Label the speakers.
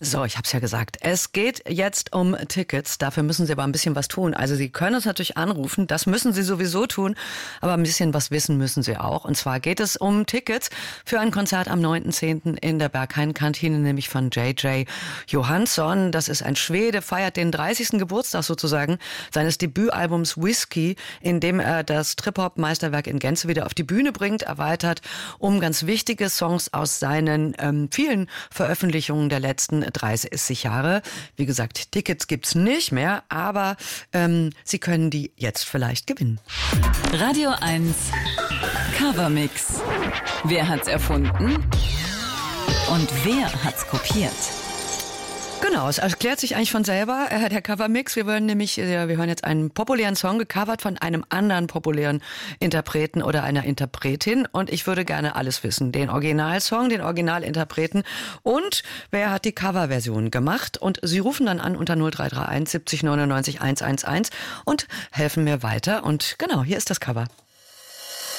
Speaker 1: So, ich habe es ja gesagt. Es geht jetzt um Tickets. Dafür müssen Sie aber ein bisschen was tun. Also Sie können uns natürlich anrufen. Das müssen Sie sowieso tun. Aber ein bisschen was wissen müssen Sie auch. Und zwar geht es um Tickets für ein Konzert am 9.10. in der Berghain-Kantine, nämlich von J.J. Johansson. Das ist ein Schwede, feiert den 30. Geburtstag sozusagen seines Debütalbums Whiskey, in dem er das Trip-Hop-Meisterwerk in Gänze wieder auf die Bühne bringt, erweitert um ganz wichtige Songs aus seinen vielen Veröffentlichungen der letzten 30 Jahre. Wie gesagt, Tickets gibt's nicht mehr, aber Sie können die jetzt vielleicht gewinnen.
Speaker 2: Radio 1 Covermix. Wer hat's erfunden? Und wer hat's kopiert?
Speaker 1: Genau, es erklärt sich eigentlich von selber, der Covermix. Wir hören jetzt einen populären Song, gecovert von einem anderen populären Interpreten oder einer Interpretin. Und ich würde gerne alles wissen. Den Originalsong, den Originalinterpreten und wer hat die Coverversion gemacht. Und Sie rufen dann an unter 0331 70 99 111 und helfen mir weiter. Und genau, hier ist das Cover.